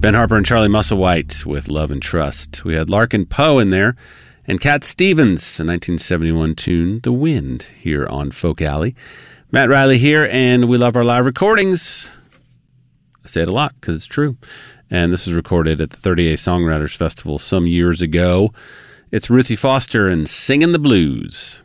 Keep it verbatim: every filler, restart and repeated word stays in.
Ben Harper and Charlie Musselwhite with Love and Trust. We had Larkin Poe in there, and Cat Stevens, a nineteen seventy-one tune, The Wind, here on Folk Alley. Matt Riley here, and we love our live recordings. I say it a lot because it's true. And this was recorded at the thirty-eighth Songwriters Festival some years ago. It's Ruthie Foster and Singin' the Blues.